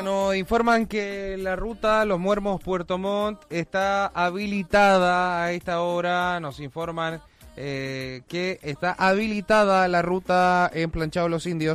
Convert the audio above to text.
Nos informan que la ruta Los Muermos-Puerto Montt está habilitada a esta hora. Nos informan que está habilitada la ruta en Planchado Los Indios.